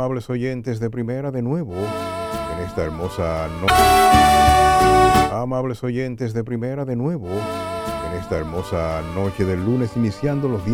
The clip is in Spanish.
Amables oyentes de Primera, de nuevo, en esta hermosa noche. Amables oyentes de Primera, de nuevo, en esta hermosa noche del lunes, iniciando los días